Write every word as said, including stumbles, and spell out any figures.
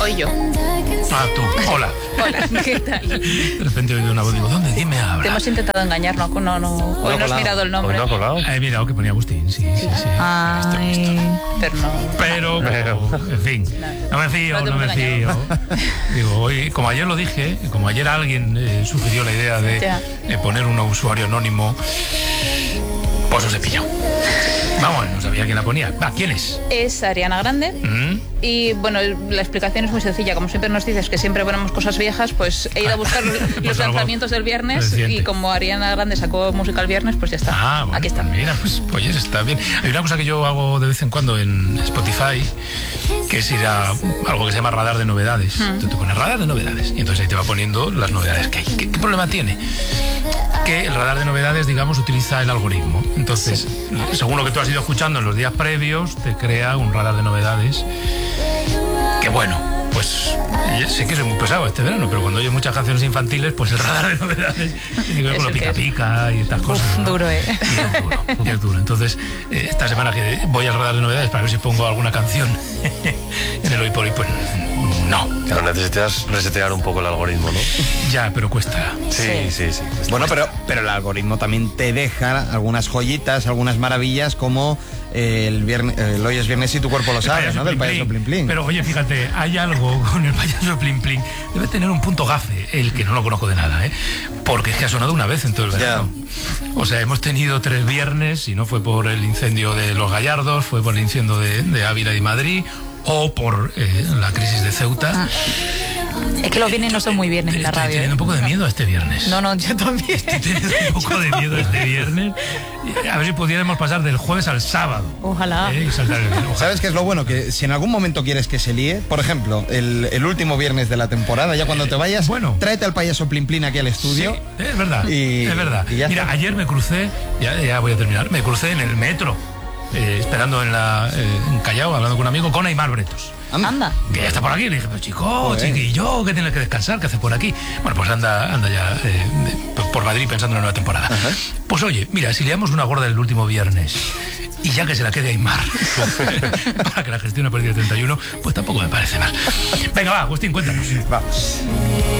Hoy yo. Ah, tú. Hola. Hola, ¿qué tal? De repente he oído una voz y digo, ¿dónde? Dime ahora. Te hemos intentado engañar, no, no, no. Hoy no has mirado el nombre. Hoy no ha colado. He mirado que ponía Agustín, sí, sí, sí. Ay, pero no. Pero, pero, en fin, no me fío, No te no me hemos fío. Digo, hoy, como ayer lo dije, como ayer alguien eh, sugirió la idea de Ya. eh, poner un usuario anónimo, pues os he pillado. Vamos, no sabía quién la ponía. Va, ¿quién es? Es Ariana Grande. ¿Mm? Y bueno, la explicación es muy sencilla. Como siempre nos dices que siempre ponemos cosas viejas, pues he ido a buscar los Pues algo lanzamientos del viernes. reciente. Y como Ariana Grande sacó música el viernes, pues ya está. Ah, bueno, Aquí está. Mira, pues oye, está bien. Hay una cosa que yo hago de vez en cuando en Spotify, que es ir a algo que se llama radar de novedades. Mm. Entonces te pones radar de novedades y entonces ahí te va poniendo las novedades que hay. ¿Qué, qué problema tiene? Que el radar de novedades, digamos, utiliza el algoritmo. Entonces, según lo que tú has ido escuchando en los días previos, te crea un radar de novedades. Que bueno, pues sé que soy muy pesado este verano, pero cuando oye muchas canciones infantiles, pues el radar de novedades tiene que ver Es con lo el que pica es. pica y estas cosas. Uf, ¿no? duro, ¿eh? Y es duro, y es duro. Entonces, eh, esta semana que voy al radar de novedades para ver si pongo alguna canción en el hoy por hoy, pues no. Pero necesitas resetear un poco el algoritmo, ¿no? Ya, pero cuesta. Sí, sí, sí. sí. Bueno, pero, pero el algoritmo también te deja algunas joyitas, algunas maravillas, como eh, el, viernes, el hoy es viernes y tu cuerpo lo El sabe, payaso ¿no? Del Plin payaso Plin. Plin Plin. Pero oye, fíjate, hay algo con el payaso Plin Plin. Debe tener un punto gafe, el que no lo conozco de nada, ¿eh? Porque es que ha sonado una vez en todo el verano. O sea, hemos tenido tres viernes, y no fue por el incendio de Los Gallardos, fue por el incendio de, de Ávila y Madrid, o por eh, la crisis de Ceuta. Ah. Es que los viernes no son muy viernes en la Estoy radio. teniendo ¿eh? un poco de miedo a este viernes. No, no, yo también. Estoy teniendo un poco de miedo a este viernes. A ver si pudiéramos pasar del jueves al sábado. Ojalá. ¿eh? Y saltar el viernes. Ojalá. ¿Sabes qué es lo bueno? Que si en algún momento quieres que se líe, por ejemplo, el, el último viernes de la temporada, ya cuando te vayas, Bueno. tráete al payaso Plin Plin aquí al estudio. Sí, es verdad. Y- es verdad. y ya Mira, está. ayer me crucé, ya, ya voy a terminar, me crucé en el metro, eh, esperando en, la, eh, en Callao, hablando con un amigo, con Aimar Bretos. Anda. Que ya está por aquí. Le dije, pero chico, Joder. chiquillo, que tienes que descansar, ¿qué haces por aquí? Bueno, pues anda, anda ya eh, de- por Madrid pensando en la nueva temporada. Pues oye, mira, si liamos una gorda el último viernes y ya que se la quede Aimar para que la gestione a partir del treinta y uno, pues tampoco me parece mal. Venga, va, Agustín, cuéntanos. Vamos.